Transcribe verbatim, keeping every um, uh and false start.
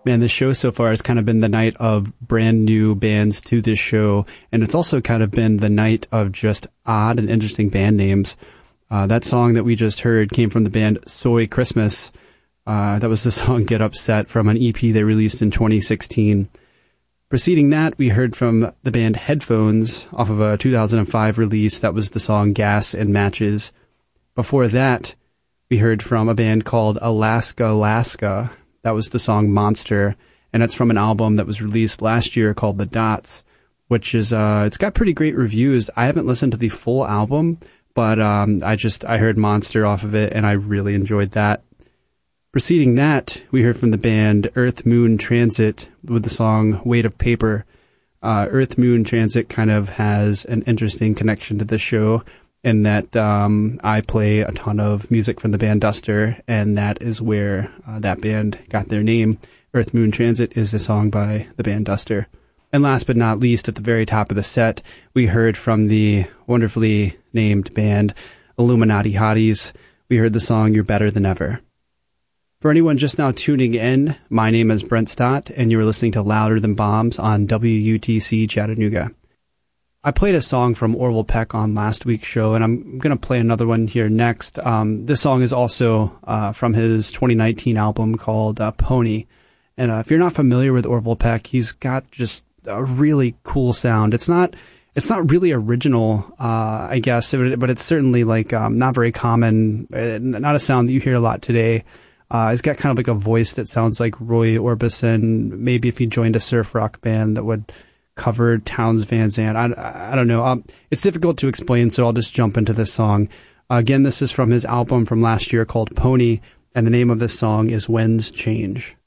Man, this show so far has kind of been the night of brand new bands to this show, and it's also kind of been the night of just odd and interesting band names. Uh, that song that we just heard came from the band Soy Christmas. Uh, that was the song Get Upset from an E P they released in twenty sixteen. Preceding that, we heard from the band Headphones off of a two thousand five release. That was the song Gas and Matches. Before that, we heard from a band called Alaska Alaska. That was the song Monster, and that's from an album that was released last year called The Dots, which is, uh, it's got pretty great reviews. I haven't listened to the full album, but um, I just, I heard Monster off of it, and I really enjoyed that. Preceding that, we heard from the band Earth Moon Transit with the song Weight of Paper. Uh, Earth Moon Transit kind of has an interesting connection to this show, in that um, I play a ton of music from the band Duster, and that is where uh, that band got their name. Earth Moon Transit is a song by the band Duster. And last but not least, at the very top of the set, we heard from the wonderfully named band Illuminati Hotties. We heard the song You're Better Than Ever. For anyone just now tuning in, my name is Brent Stott, and you are listening to Louder Than Bombs on W U T C Chattanooga. I played a song from Orville Peck on last week's show, and I'm going to play another one here next. Um, this song is also uh, from his twenty nineteen album called uh, Pony. And uh, if you're not familiar with Orville Peck, he's got just a really cool sound. It's not it's not really original, uh, I guess, but it's certainly like um, not very common, uh, not a sound that you hear a lot today. Uh, he's got kind of like a voice that sounds like Roy Orbison. Maybe if he joined a surf rock band that would cover Townes Van Zandt. I, I don't know. Um, it's difficult to explain, so I'll just jump into this song. Uh, again, this is from his album from last year called Pony, and the name of this song is Winds Change.